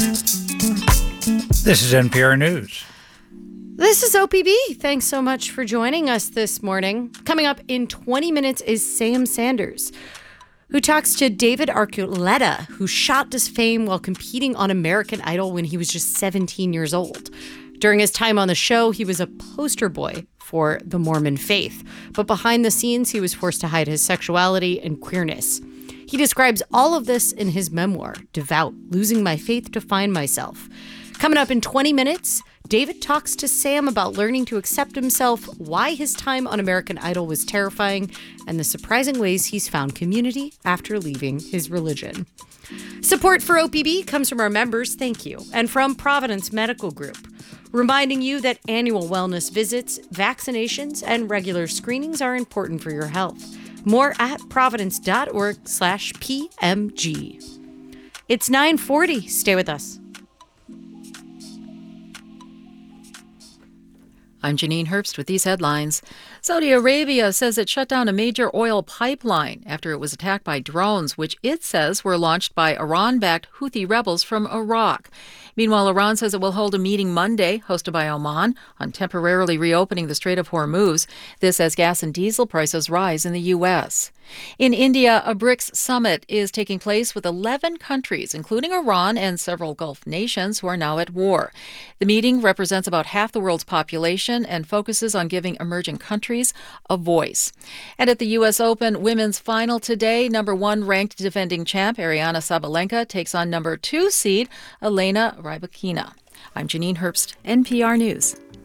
This is NPR News. This is OPB. Thanks so much for joining us this morning. Coming up in 20 minutes is Sam Sanders, who talks to David Archuleta, who shot to fame while competing on American Idol when he was just 17 years old. During his time on the show, he was a poster boy for the Mormon faith. But behind the scenes, he was forced to hide his sexuality and queerness. He describes all of this in his memoir, Devout, Losing My Faith to Find Myself. Coming up in 20 minutes, David talks to Sam about learning to accept himself, why his time on American Idol was terrifying, and the surprising ways he's found community after leaving his religion. Support for OPB comes from our members, thank you, and from Providence Medical Group, reminding you that annual wellness visits, vaccinations, and regular screenings are important for your health. More at providence.org/PMG. It's 9:40. Stay with us. I'm Janine Herbst with these headlines. Saudi Arabia says it shut down a major oil pipeline after it was attacked by drones, which it says were launched by Iran-backed Houthi rebels from Iraq. Meanwhile, Iran says it will hold a meeting Monday, hosted by Oman, on temporarily reopening the Strait of Hormuz. This as gas and diesel prices rise in the U.S. In India, a BRICS summit is taking place with 11 countries, including Iran and several Gulf nations who are now at war. The meeting represents about half the world's population and focuses on giving emerging countries a voice. And at the U.S. Open women's final today, number 1 ranked defending champ Ariana Sabalenka takes on number 2 seed Elena Rybakina. I'm Janine Herbst, NPR News.